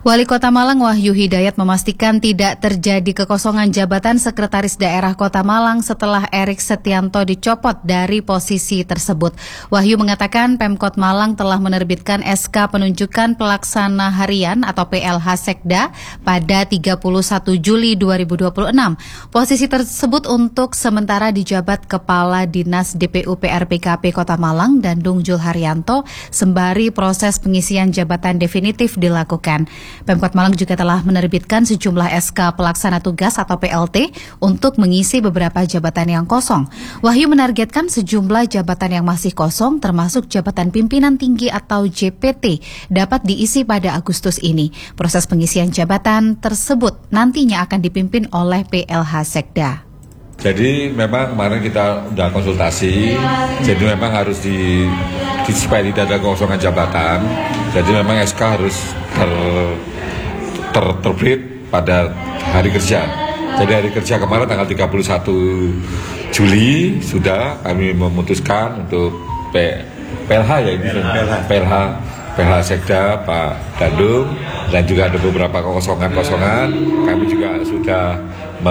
Wali Kota Malang Wahyu Hidayat memastikan tidak terjadi kekosongan jabatan Sekretaris Daerah Kota Malang setelah Erik Setianto dicopot dari posisi tersebut. Wahyu mengatakan Pemkot Malang telah menerbitkan SK penunjukan pelaksana harian atau PLH Sekda pada 31 Juli 2026. Posisi tersebut untuk sementara dijabat Kepala Dinas DPU PRPKP Kota Malang Dandung Julharyanto sembari proses pengisian jabatan definitif dilakukan. Pemkot Malang juga telah menerbitkan sejumlah SK pelaksana tugas atau PLT untuk mengisi beberapa jabatan yang kosong. Wahyu menargetkan sejumlah jabatan yang masih kosong termasuk jabatan pimpinan tinggi atau JPT dapat diisi pada Agustus ini. Proses pengisian jabatan tersebut nantinya akan dipimpin oleh PLH Sekda. Jadi memang kemarin kita udah konsultasi, jadi memang harus supaya tidak ada kekosongan jabatan. Jadi memang SK harus terbit pada hari kerja. Jadi hari kerja kemarin tanggal 31 Juli sudah kami memutuskan untuk PLH ya ini PLH Sekda Pak Dandung, dan juga ada beberapa kekosongan kami juga sudah